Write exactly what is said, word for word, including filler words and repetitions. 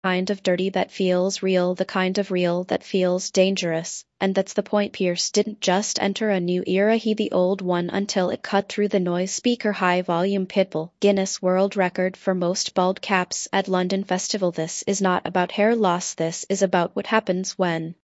Kind of dirty that feels real, the kind of real that feels dangerous. And that's the point. Pierce didn't just enter a new era, he the old one until it cut through the noise. Speaker high volume Pitbull, Guinness World Record for most bald caps at London Festival. This is not about hair loss, this is about what happens when